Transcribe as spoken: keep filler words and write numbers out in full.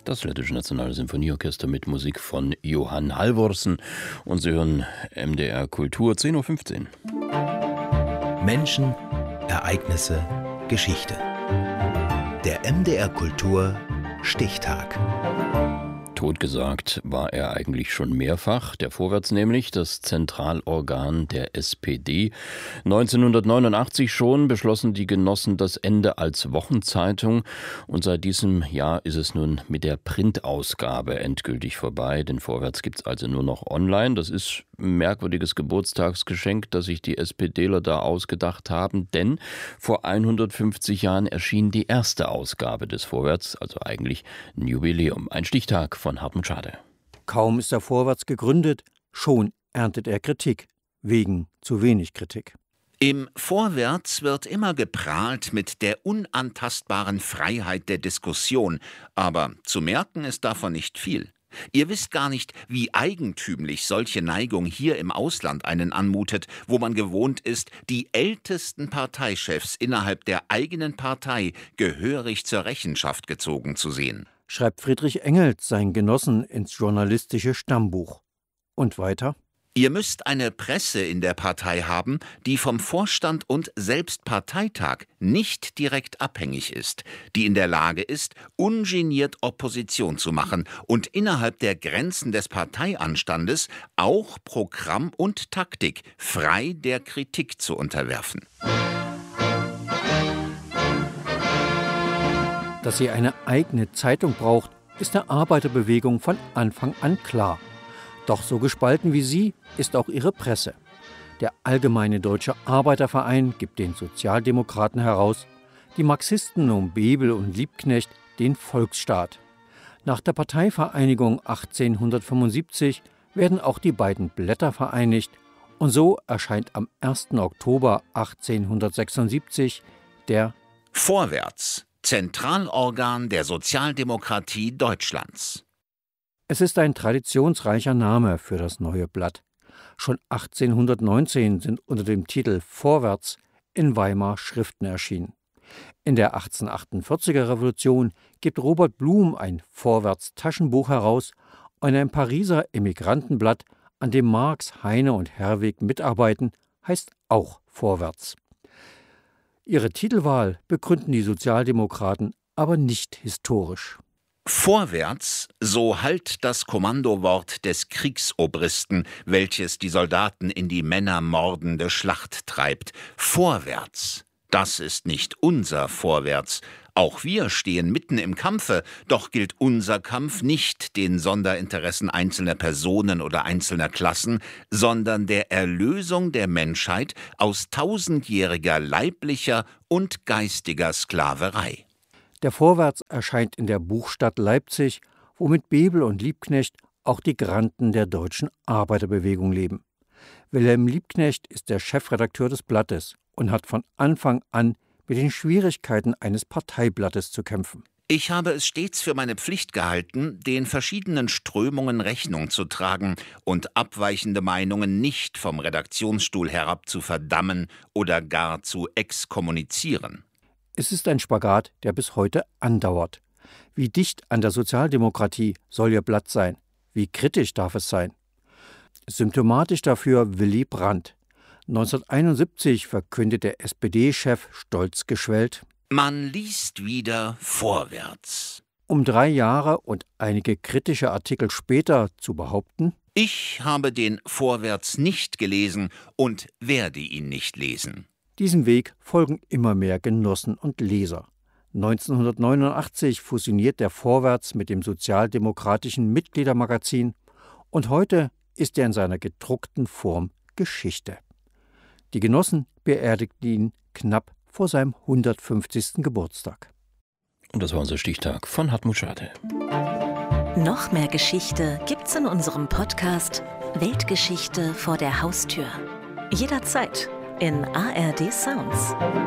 Das Lettische Nationale Sinfonieorchester mit Musik von Johann Halvorsen. Und Sie hören M D R Kultur, zehn Uhr fünfzehn. Menschen, Ereignisse, Geschichte. Der M D R Kultur Stichtag. Totgesagt war er eigentlich schon mehrfach, der Vorwärts nämlich, das Zentralorgan der S P D. neunzehnhundertneunundachtzig schon beschlossen die Genossen das Ende als Wochenzeitung und seit diesem Jahr ist es nun mit der Printausgabe endgültig vorbei. Den Vorwärts gibt es also nur noch online. Das ist ein merkwürdiges Geburtstagsgeschenk, das sich die SPDler da ausgedacht haben, denn vor hundertfünfzig Jahren erschien die erste Ausgabe des Vorwärts, also eigentlich ein Jubiläum, ein Stichtag von Hartmut Schade. Kaum ist der Vorwärts gegründet, schon erntet er Kritik, wegen zu wenig Kritik. Im Vorwärts wird immer geprahlt mit der unantastbaren Freiheit der Diskussion, aber zu merken ist davon nicht viel. Ihr wisst gar nicht, wie eigentümlich solche Neigung hier im Ausland einen anmutet, wo man gewohnt ist, die ältesten Parteichefs innerhalb der eigenen Partei gehörig zur Rechenschaft gezogen zu sehen. Schreibt Friedrich Engels seinen Genossen ins journalistische Stammbuch. Und weiter? Ihr müsst eine Presse in der Partei haben, die vom Vorstand und selbst Parteitag nicht direkt abhängig ist, die in der Lage ist, ungeniert Opposition zu machen und innerhalb der Grenzen des Parteianstandes auch Programm und Taktik frei der Kritik zu unterwerfen. Dass sie eine eigene Zeitung braucht, ist der Arbeiterbewegung von Anfang an klar. Doch so gespalten wie sie ist auch ihre Presse. Der Allgemeine Deutsche Arbeiterverein gibt den Sozialdemokraten heraus, die Marxisten um Bebel und Liebknecht den Volksstaat. Nach der Parteivereinigung achtzehnhundertfünfundsiebzig werden auch die beiden Blätter vereinigt und so erscheint am ersten Oktober achtzehnhundertsechsundsiebzig der Vorwärts, Zentralorgan der Sozialdemokratie Deutschlands. Es ist ein traditionsreicher Name für das neue Blatt. Schon achtzehnhundertneunzehn sind unter dem Titel Vorwärts in Weimar Schriften erschienen. In der achtzehnhundertachtundvierziger Revolution gibt Robert Blum ein Vorwärts-Taschenbuch heraus und ein Pariser Emigrantenblatt, an dem Marx, Heine und Herwegh mitarbeiten, heißt auch Vorwärts. Ihre Titelwahl begründen die Sozialdemokraten aber nicht historisch. Vorwärts, so hallt das Kommandowort des Kriegsobristen, welches die Soldaten in die männermordende Schlacht treibt. Vorwärts, das ist nicht unser Vorwärts. Auch wir stehen mitten im Kampfe, doch gilt unser Kampf nicht den Sonderinteressen einzelner Personen oder einzelner Klassen, sondern der Erlösung der Menschheit aus tausendjähriger leiblicher und geistiger Sklaverei. Der Vorwärts erscheint in der Buchstadt Leipzig, wo mit Bebel und Liebknecht auch die Granden der deutschen Arbeiterbewegung leben. Wilhelm Liebknecht ist der Chefredakteur des Blattes und hat von Anfang an mit den Schwierigkeiten eines Parteiblattes zu kämpfen. Ich habe es stets für meine Pflicht gehalten, den verschiedenen Strömungen Rechnung zu tragen und abweichende Meinungen nicht vom Redaktionsstuhl herab zu verdammen oder gar zu exkommunizieren. Es ist ein Spagat, der bis heute andauert. Wie dicht an der Sozialdemokratie soll ihr Blatt sein? Wie kritisch darf es sein? Symptomatisch dafür Willy Brandt. neunzehnhunderteinundsiebzig verkündet der S P D-Chef stolz geschwellt: Man liest wieder Vorwärts. Um drei Jahre und einige kritische Artikel später zu behaupten: Ich habe den Vorwärts nicht gelesen und werde ihn nicht lesen. Diesem Weg folgen immer mehr Genossen und Leser. neunzehnhundertneunundachtzig fusioniert der Vorwärts mit dem sozialdemokratischen Mitgliedermagazin und heute ist er in seiner gedruckten Form Geschichte. Die Genossen beerdigten ihn knapp vor seinem hundertfünfzigsten Geburtstag. Und das war unser Stichtag von Hartmut Schade. Noch mehr Geschichte gibt's in unserem Podcast Weltgeschichte vor der Haustür. Jederzeit in A R D Sounds.